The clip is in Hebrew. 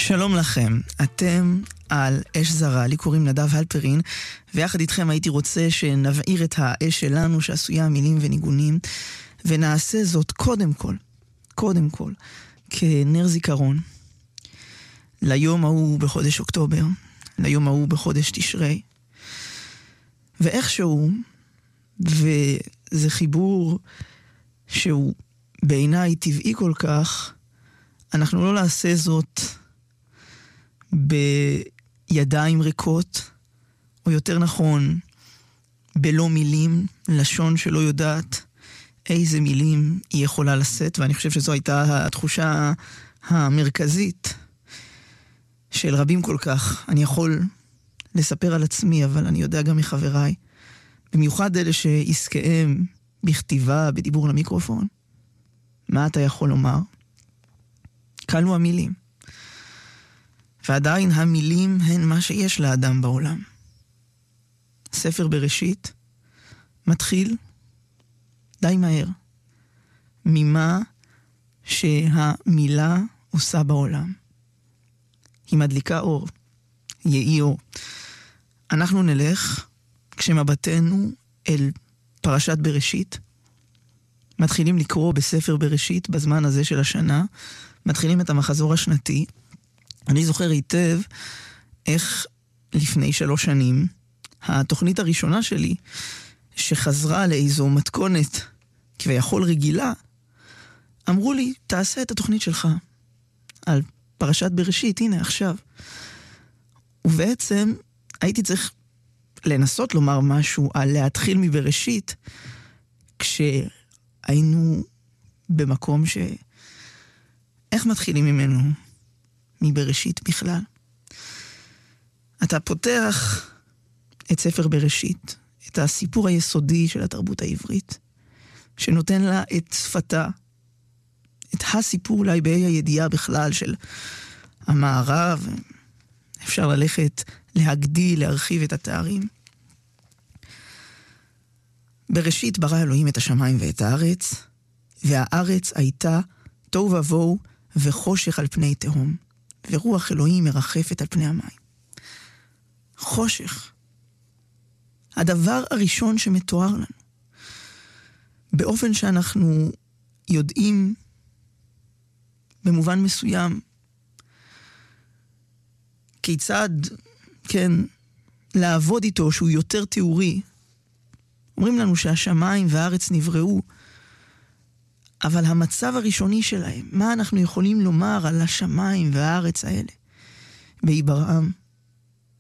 שלום לכם, אתם על אש זרה, לי קוראים נדב הלפרין, ויחד איתכם הייתי רוצה שנבעיר את האש שלנו שעשויה מילים וניגונים, ונעשה זאת קודם כל, כנר זיכרון, ליום ההוא בחודש אוקטובר, ליום ההוא בחודש תשרי, ואיכשהו, וזה חיבור שהוא בעיניי טבעי כל כך, אנחנו לא נעשה זאת בידיים ריקות, או יותר נכון, בלא מילים, לשון שלא יודעת איזה מילים היא יכולה לשאת, ואני חושב שזו הייתה התחושה המרכזית של רבים כל כך. אני יכול לספר על עצמי, אבל אני יודע גם מחבריי, במיוחד אלה שעסקיהם בכתיבה, בדיבור למיקרופון. מה אתה יכול לומר? קלו המילים. ועדיין המילים הן מה שיש לאדם בעולם. ספר בראשית מתחיל די מהר ממה שהמילה עושה בעולם. היא מדליקה אור, יהי אור. אנחנו נלך כשמבטנו אל פרשת בראשית, מתחילים לקרוא בספר בראשית בזמן הזה של השנה, מתחילים את המחזור השנתי. אני זוכר היטב איך לפני 3 שנים, התוכנית הראשונה שלי, שחזרה לאיזו מתכונת כביכול רגילה, אמרו לי, תעשה את התוכנית שלך על פרשת בראשית, הנה עכשיו. ובעצם הייתי צריך לנסות לומר משהו על להתחיל מבראשית, כשהיינו במקום איך מתחילים ממנו? מבראשית בכלל. אתה פותח את ספר בראשית, את הסיפור היסודי של התרבות העברית, שנותן לה את שפתה, את הסיפור אולי בה"א הידיעה בכלל של המערב, אפשר ללכת להגדיל, להרחיב את התארים. בראשית ברא אלוהים את השמיים ואת הארץ, והארץ הייתה תוהו ובוהו וחושך על פני תהום, ורוח אלוהים מרחפת על פני המים. חושך. הדבר הראשון שמתואר לנו, באופן שאנחנו יודעים במובן מסוים, כיצד, לעבוד איתו שהוא יותר תיאורי. אומרים לנו שהשמיים והארץ נבראו, אבל המצב הראשוני שלהם, מה אנחנו יכולים לומר על השמיים והארץ האלה? בהיברעם,